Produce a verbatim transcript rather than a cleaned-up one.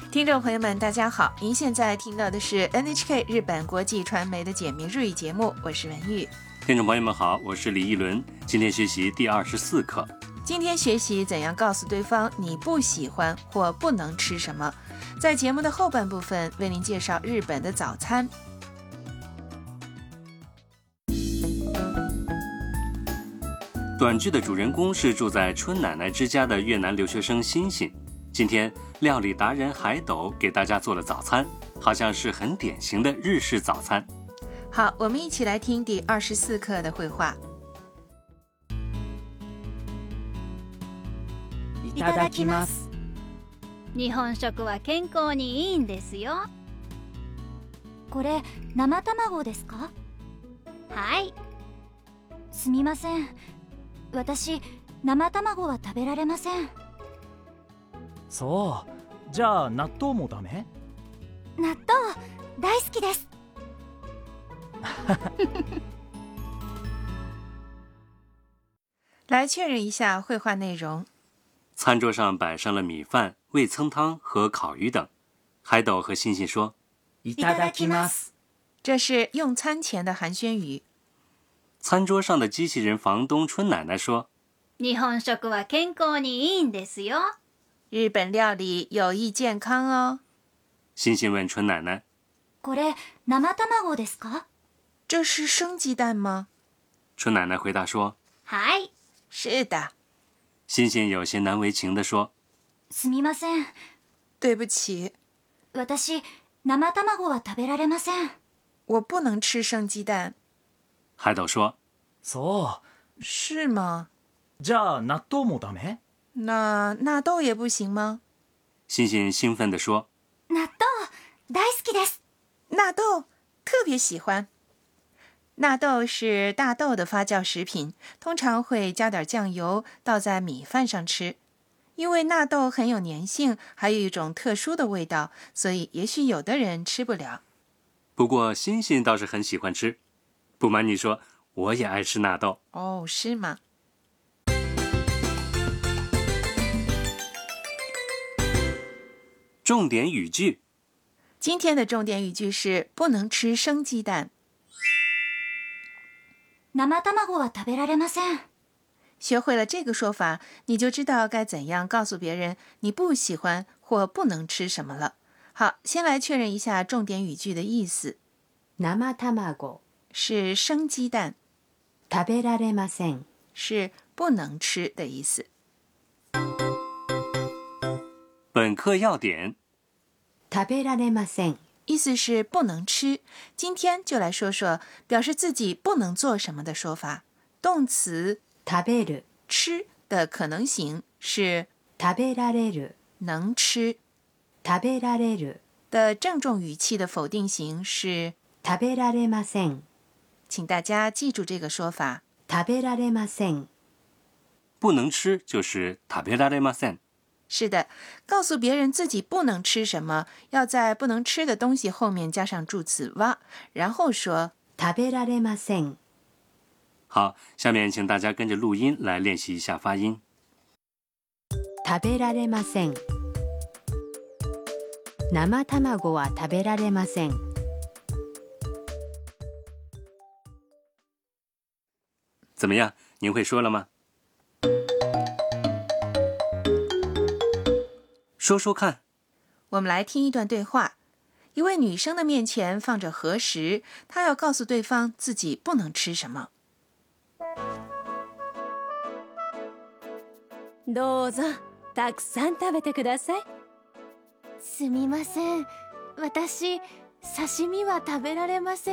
听众朋友们大家好，您现在听到的是 N H K 日本国际传媒的简明日语节目，我是文玉。 听众朋友们好，我是李一伦，今天学习第二十四课。 今天学习怎样告诉对方你不喜欢或不能吃什么。在节目的后半部分为您介绍日本的早餐。 短剧的主人公是住在春奶奶之家的越南留学生欣欣。今天料理达人海斗给大家做了早餐，好像是很典型的日式早餐。 好，我们一起来听第二十四课的绘画。 いただきます。 日本食は健康にいいんですよ。 これ生卵ですか？ はい。 すみません。私生卵は食べられません。 そう、じゃあ納豆もダメ？ 納豆大好きです。 来确认一下绘画内容。 餐桌上摆上了米饭、味噌汤和烤鱼等。海斗和欣欣说いただきます。 这是用餐前的寒暄语。 餐桌上的机器人房东春奶奶说日本食は健康にいいんですよ。 日本料理有益健康哦。 欣欣问春奶奶これ生卵ですか？ 这是生鸡蛋吗？ 春奶奶回答说はい。 是的。 欣欣有些难为情地说すみません。 对不起， 私生卵は食べられません。 我不能吃生鸡蛋。 海斗说そ是吗？ う、じゃあ納豆もダメ？ 那纳豆也不行吗？ 欣欣兴奋地说納豆大好きです。 纳豆特别喜欢。纳豆是大豆的发酵食品，通常会加点酱油倒在米饭上吃。因为纳豆很有粘性，还有一种特殊的味道，所以也许有的人吃不了。 不过欣欣倒是很喜欢吃。不瞒你说，我也爱吃纳豆。 哦，是吗？ 重点语句。 今天的重点语句是不能吃生鸡蛋。 生卵は食べられません。 学会了这个说法，你就知道该怎样告诉别人你不喜欢或不能吃什么了。好，先来确认一下重点语句的意思。 生卵是生鸡蛋， 食べられません是不能吃的意思。 本课要点。 食べられません意思是不能吃。今天就来说说表示自己不能做什么的说法。动词食べる吃的可能形是食べられる能吃， 食べられる的郑重语气的否定形是食べられません。 请大家记住这个说法。 食べられません。 不能吃就是食べられません。 是的，告诉别人自己不能吃什么，要在不能吃的东西后面加上助词は，然后说食べられません。 好，下面请大家跟着录音来练习一下发音。 食べられません。生卵は食べられません。 怎么样？您会说了吗？说说看。 我们来听一段对话。一位女生的面前放着和食，她要告诉对方自己不能吃什么。 どうぞたくさん食べてください。 すみません。私刺身は食べられません。